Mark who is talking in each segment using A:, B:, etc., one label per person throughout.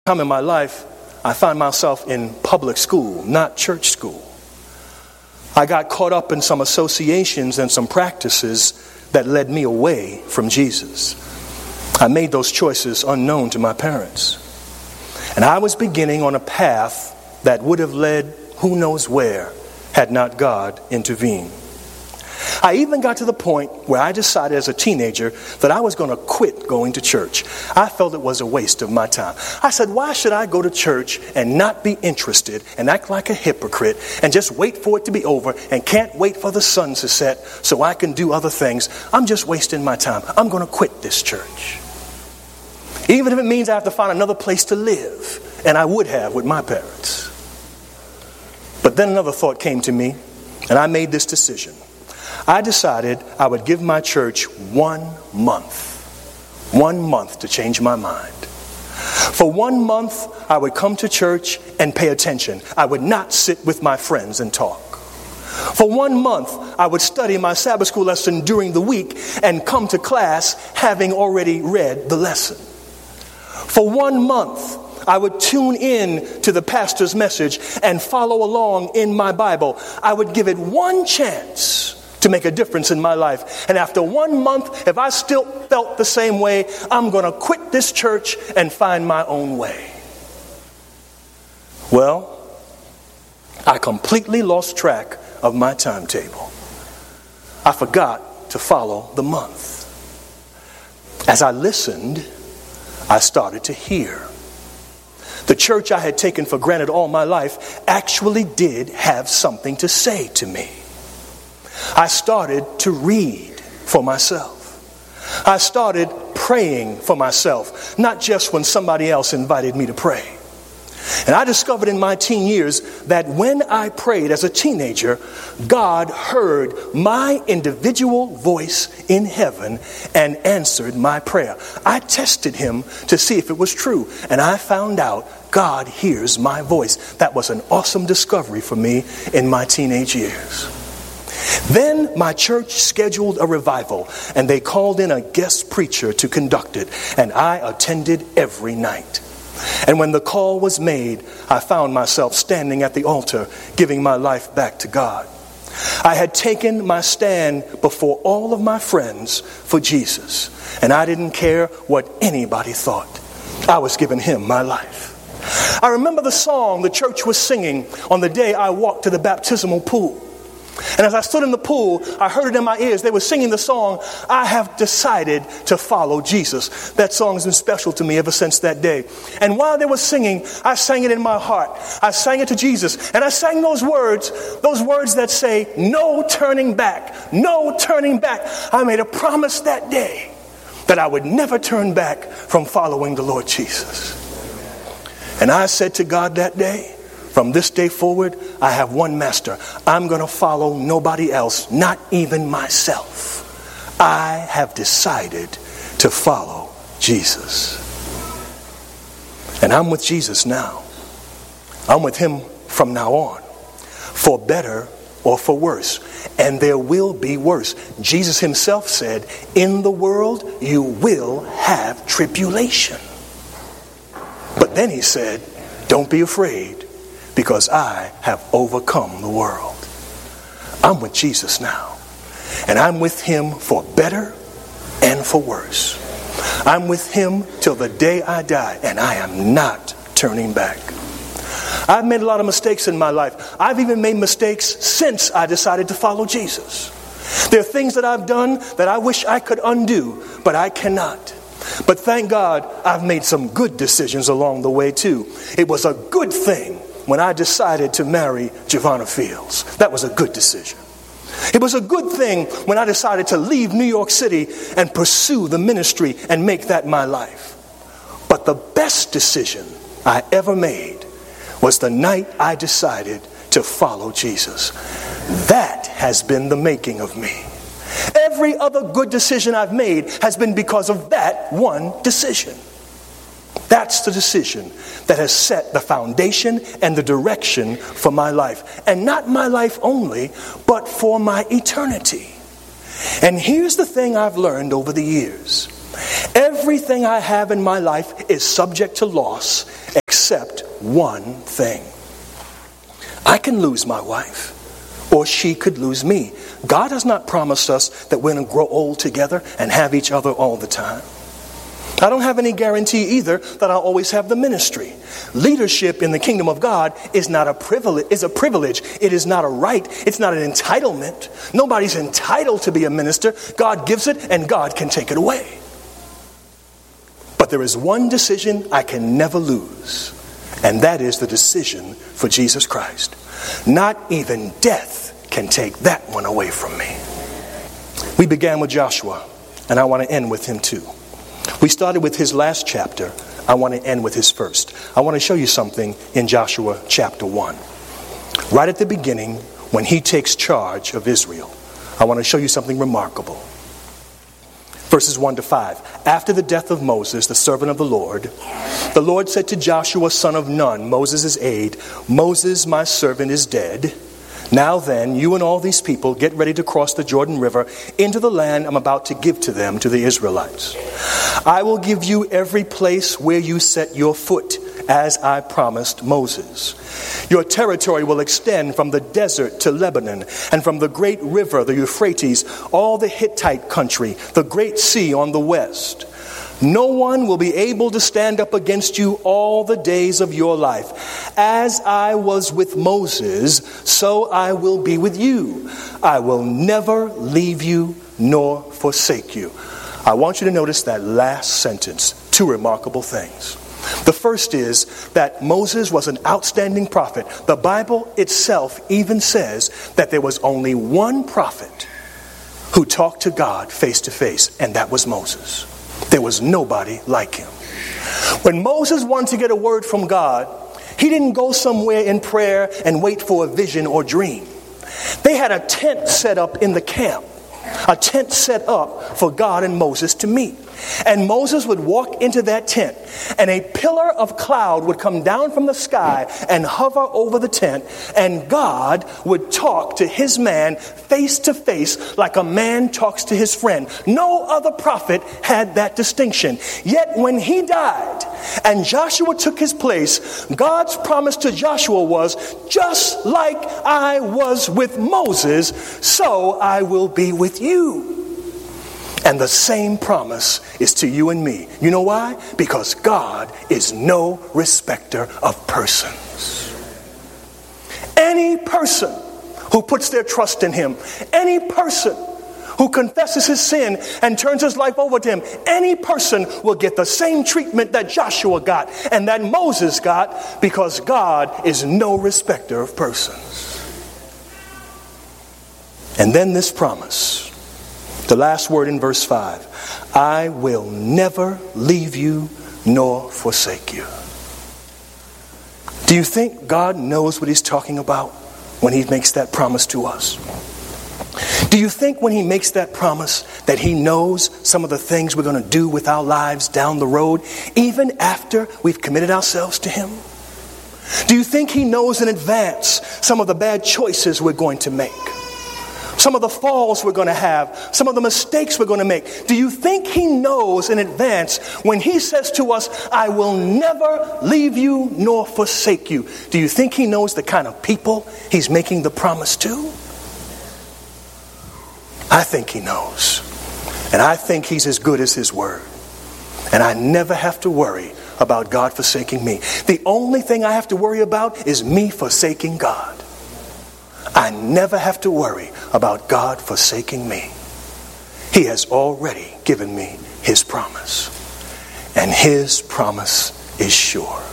A: Time in my life, I find myself in public school, not church school. I got caught up in some associations and some practices that led me away from Jesus. I made those choices unknown to my parents. And I was beginning on a path that would have led who knows where had not God intervened. I even got to the point where I decided as a teenager that I was going to quit going to church. I felt it was a waste of my time. I said, why should I go to church and not be interested and act like a hypocrite and just wait for it to be over and can't wait for the sun to set so I can do other things? I'm just wasting my time. I'm going to quit this church. Even if it means I have to find another place to live. And I would have with my parents. But then another thought came to me and I made this decision. I decided I would give my church 1 month. 1 month to change my mind. For 1 month, I would come to church and pay attention. I would not sit with my friends and talk. For 1 month, I would study my Sabbath school lesson during the week and come to class having already read the lesson. For 1 month, I would tune in to the pastor's message and follow along in my Bible. I would give it one chance to make a difference in my life. And after 1 month, if I still felt the same way, I'm going to quit this church and find my own way. Well, I completely lost track of my timetable. I forgot to follow the month. As I listened, I started to hear. The church I had taken for granted all my life actually did have something to say to me. I started to read for myself. I started praying for myself, not just when somebody else invited me to pray. And I discovered in my teen years that when I prayed as a teenager, God heard my individual voice in heaven and answered my prayer. I tested him to see if it was true, and I found out God hears my voice. That was an awesome discovery for me in my teenage years. Then my church scheduled a revival, and they called in a guest preacher to conduct it, and I attended every night. And when the call was made, I found myself standing at the altar, giving my life back to God. I had taken my stand before all of my friends for Jesus, and I didn't care what anybody thought. I was giving him my life. I remember the song the church was singing on the day I walked to the baptismal pool. And as I stood in the pool, I heard it in my ears. They were singing the song, I have decided to follow Jesus. That song has been special to me ever since that day. And while they were singing, I sang it in my heart. I sang it to Jesus. And I sang those words that say, no turning back, no turning back. I made a promise that day that I would never turn back from following the Lord Jesus. And I said to God that day, from this day forward, I have one master. I'm going to follow nobody else, not even myself. I have decided to follow Jesus. And I'm with Jesus now. I'm with him from now on, for better or for worse. And there will be worse. Jesus himself said, in the world you will have tribulation. But then he said, don't be afraid, because I have overcome the world. I'm with Jesus now. And I'm with him for better and for worse. I'm with him till the day I die. And I am not turning back. I've made a lot of mistakes in my life. I've even made mistakes since I decided to follow Jesus. There are things that I've done that I wish I could undo, but I cannot. But thank God I've made some good decisions along the way too. It was a good thing when I decided to marry Giovanna Fields. That was a good decision. It was a good thing when I decided to leave New York City and pursue the ministry and make that my life. But the best decision I ever made was the night I decided to follow Jesus. That has been the making of me. Every other good decision I've made has been because of that one decision. That's the decision that has set the foundation and the direction for my life. And not my life only, but for my eternity. And here's the thing I've learned over the years. Everything I have in my life is subject to loss except one thing. I can lose my wife, or she could lose me. God has not promised us that we're going to grow old together and have each other all the time. I don't have any guarantee either that I'll always have the ministry. Leadership in the kingdom of God is not a privilege, is a privilege. It is not a right. It's not an entitlement. Nobody's entitled to be a minister. God gives it and God can take it away. But there is one decision I can never lose, and that is the decision for Jesus Christ. Not even death can take that one away from me. We began with Joshua, and I want to end with him too. We started with his last chapter. I want to end with his first. I want to show you something in Joshua chapter 1. Right at the beginning, when he takes charge of Israel, I want to show you something remarkable. Verses 1 to 5. After the death of Moses, the servant of the Lord said to Joshua, son of Nun, Moses' aide, Moses, my servant, is dead. Now then, you and all these people get ready to cross the Jordan River into the land I'm about to give to them, to the Israelites. I will give you every place where you set your foot, as I promised Moses. Your territory will extend from the desert to Lebanon, and from the great river, the Euphrates, all the Hittite country, the great sea on the west. No one will be able to stand up against you all the days of your life. As I was with Moses, so I will be with you. I will never leave you nor forsake you. I want you to notice that last sentence. Two remarkable things. The first is that Moses was an outstanding prophet. The Bible itself even says that there was only one prophet who talked to God face to face, and that was Moses. There was nobody like him. When Moses wanted to get a word from God, he didn't go somewhere in prayer and wait for a vision or dream. They had a tent set up in the camp. A tent set up for God and Moses to meet. And Moses would walk into that tent, and a pillar of cloud would come down from the sky and hover over the tent, and God would talk to his man face to face like a man talks to his friend. No other prophet had that distinction. Yet when he died and Joshua took his place, God's promise to Joshua was, just like I was with Moses, so I will be with you. And the same promise is to you and me. You know why? Because God is no respecter of persons. Any person who puts their trust in him, any person who confesses his sin and turns his life over to him, any person will get the same treatment that Joshua got and that Moses got, because God is no respecter of persons. And then this promise. The last word in verse 5. I will never leave you nor forsake you. Do you think God knows what he's talking about when he makes that promise to us? Do you think when he makes that promise that he knows some of the things we're going to do with our lives down the road, even after we've committed ourselves to him? Do you think he knows in advance some of the bad choices we're going to make? Some of the falls we're going to have, some of the mistakes we're going to make. Do you think he knows in advance when he says to us, I will never leave you nor forsake you? Do you think he knows the kind of people he's making the promise to? I think he knows. And I think he's as good as his word. And I never have to worry about God forsaking me. The only thing I have to worry about is me forsaking God. I never have to worry about God forsaking me. He has already given me his promise. And his promise is sure.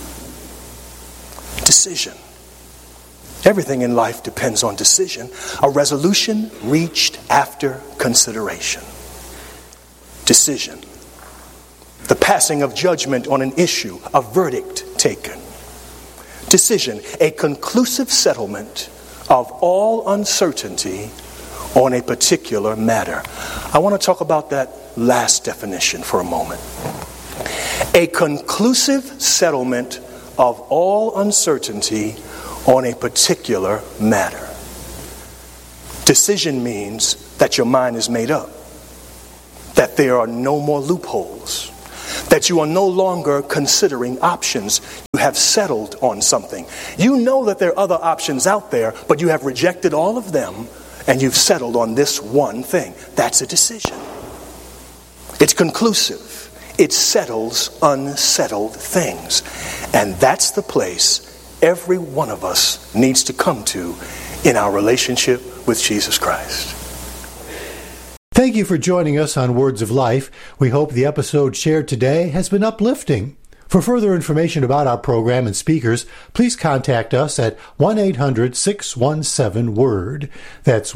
A: Decision. Everything in life depends on decision. A resolution reached after consideration. Decision. The passing of judgment on an issue, a verdict taken. Decision. A conclusive settlement of all uncertainty on a particular matter. I want to talk about that last definition for a moment. A conclusive settlement of all uncertainty on a particular matter. Decision means that your mind is made up. that there are no more loopholes, that you are no longer considering options. You have settled on something. You know that there are other options out there, but you have rejected all of them, and you've settled on this one thing. That's a decision. It's conclusive. It settles unsettled things. And that's the place every one of us needs to come to in our relationship with Jesus Christ.
B: Thank you for joining us on Words of Life. We hope the episode shared today has been uplifting. For further information about our program and speakers, please contact us at 1-800-617-WORD. That's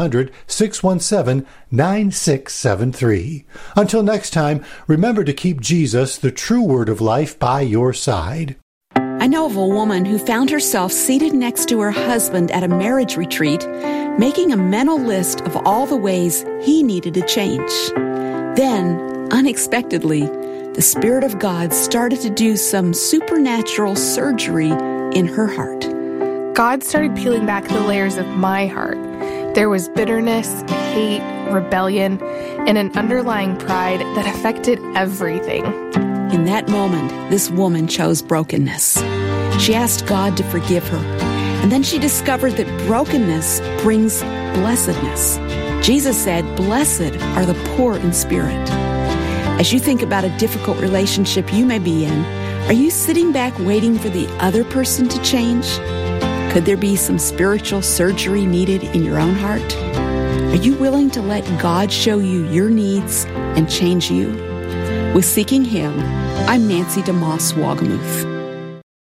B: 1-800-617-9673. Until next time, remember to keep Jesus, the true Word of Life, by your side.
C: I know of a woman who found herself seated next to her husband at a marriage retreat, making a mental list of all the ways he needed to change. Then, unexpectedly, the Spirit of God started to do some supernatural surgery in her heart.
D: God started peeling back the layers of my heart. There was bitterness, hate, rebellion, and an underlying pride that affected everything.
C: In that moment, this woman chose brokenness. She asked God to forgive her, and then she discovered that brokenness brings blessedness. Jesus said, "Blessed are the poor in spirit." As you think about a difficult relationship you may be in, are you sitting back waiting for the other person to change? Could there be some spiritual surgery needed in your own heart? Are you willing to let God show you your needs and change you? With Seeking Him, I'm Nancy DeMoss Wagamuth.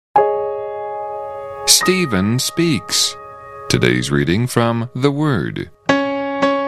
E: Stephen Speaks. Today's reading from The Word.